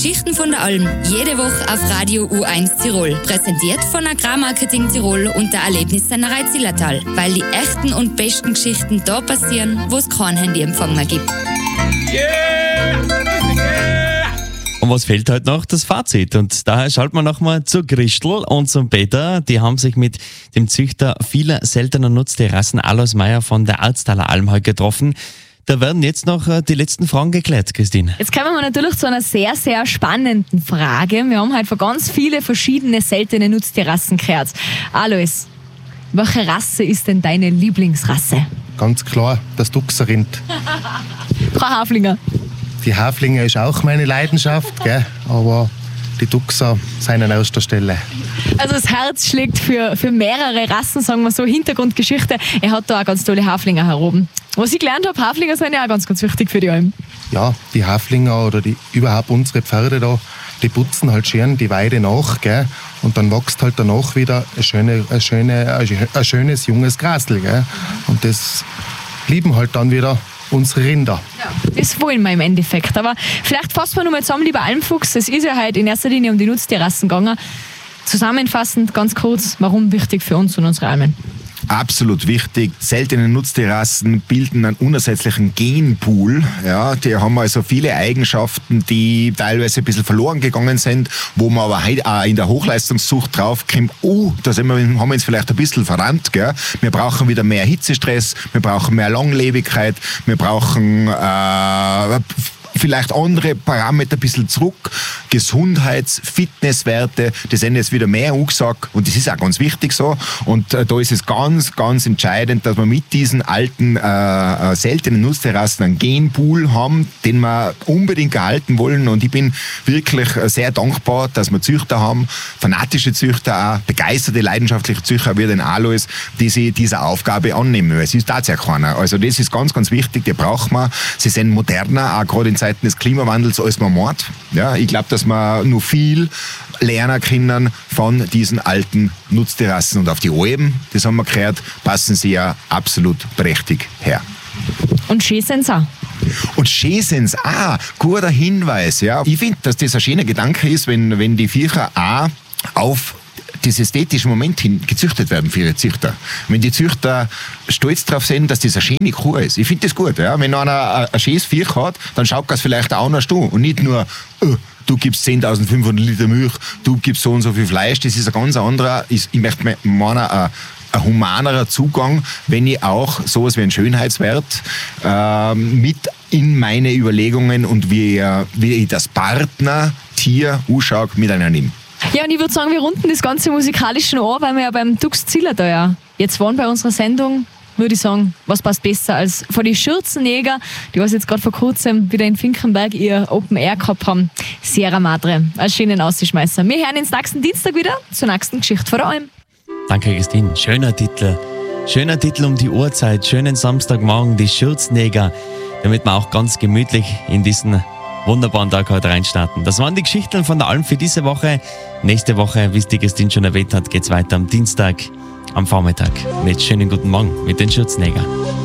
Geschichten von der Alm. Jede Woche auf Radio U1 Tirol. Präsentiert von Agrarmarketing Tirol und der Erlebnissennerei Zillertal. Weil die echten und besten Geschichten da passieren, wo es kein Handyempfang mehr gibt. Und was fehlt heute noch? Das Fazit. Und daher schalten wir nochmal zu Christel und zum Peter. Die haben sich mit dem Züchter vieler seltener Nutztierrassen Alois Meyer von der Alztaler Alm heute getroffen. Da werden jetzt noch die letzten Fragen geklärt, Christine. Jetzt kommen wir natürlich zu einer sehr, sehr spannenden Frage. Wir haben heute von ganz viele verschiedene seltene Nutztierrassen gehört. Alois, welche Rasse ist denn deine Lieblingsrasse? Ganz klar, das Duxerind. Kein Haflinger. Die Haflinge ist auch meine Leidenschaft, gell? Aber die Duxer sind an erster Stelle. Also das Herz schlägt für mehrere Rassen, sagen wir so. Hintergrundgeschichte, er hat da auch ganz tolle Haflinger heroben. Was ich gelernt habe, Haflinger sind ja auch ganz, ganz wichtig für die Alm. Ja, die Haflinger oder überhaupt unsere Pferde da, die putzen halt schön die Weide nach, gell? Und dann wächst halt danach wieder ein schönes junges Grasl, gell? Und das lieben halt dann wieder unsere Rinder. Ja, das wollen wir im Endeffekt. Aber vielleicht fassen wir noch mal zusammen, lieber Almfuchs. Es ist ja heute in erster Linie um die Nutztierrassen gegangen. Zusammenfassend, ganz kurz, warum wichtig für uns und unsere Almen? Absolut wichtig. Seltene Nutztierrassen bilden einen unersetzlichen Genpool. Ja, die haben also viele Eigenschaften, die teilweise ein bisschen verloren gegangen sind, wo man aber heute auch in der Hochleistungszucht draufkommt, haben wir uns vielleicht ein bisschen verrannt. Gell? Wir brauchen wieder mehr Hitzestress, wir brauchen mehr Langlebigkeit, wir brauchen vielleicht andere Parameter ein bisschen zurück. Gesundheits-, Fitnesswerte, die sind jetzt wieder mehr angesagt und das ist auch ganz wichtig so. Und da ist es ganz, ganz entscheidend, dass wir mit diesen alten, seltenen Nutztierrassen einen Genpool haben, den wir unbedingt erhalten wollen. Und ich bin wirklich sehr dankbar, dass wir Züchter haben, fanatische Züchter auch, begeisterte, leidenschaftliche Züchter wie den Alois, die sich dieser Aufgabe annehmen. Weil es ist tatsächlich keiner. Also das ist ganz, ganz wichtig, die brauchen wir. Sie sind moderner, auch gerade in Zeiten des Klimawandels, als man meint. Ja, ich glaube, dass wir noch viel lernen können von diesen alten Nutztierrassen. Und auf die Alben, das haben wir gehört, passen sie ja absolut prächtig her. Und schön sind sie auch. Und schön sind sie auch. Guter Hinweis. Ja. Ich finde, dass das ein schöner Gedanke ist, wenn die Viecher auch auf das ästhetische Moment hin gezüchtet werden für ihre Züchter. Wenn die Züchter stolz darauf sind, dass das eine schöne Kuh ist. Ich finde das gut. Ja? Wenn einer ein schönes Viech hat, dann schaut das vielleicht auch anders an. Und nicht nur, du gibst 10.500 Liter Milch, du gibst so und so viel Fleisch. Das ist ein ganz anderer, ich möchte meinen, ein humanerer Zugang, wenn ich auch sowas wie einen Schönheitswert mit in meine Überlegungen und wie ich das Partnertier anschaue, mit einer nehme. Ja, und ich würde sagen, wir runden das Ganze musikalisch noch an, weil wir ja beim Dux Ziller da ja jetzt waren bei unserer Sendung. Würde ich sagen, was passt besser als von den Schürzenjäger, die was jetzt gerade vor kurzem wieder in Finkenberg ihr Open Air gehabt haben. Sierra Madre als schönen Ausschmeißer. Wir hören uns nächsten Dienstag wieder zur nächsten Geschichte von der Alm. Danke, Christine. Schöner Titel. Schöner Titel um die Uhrzeit. Schönen Samstagmorgen, die Schürzenjäger, damit wir auch ganz gemütlich in diesen wunderbaren Tag heute reinstarten. Das waren die Geschichten von der Alm für diese Woche. Nächste Woche, wie es die Christine schon erwähnt hat, geht es weiter am Dienstag, am Vormittag. Und jetzt schönen guten Morgen mit den Schürzenjägern.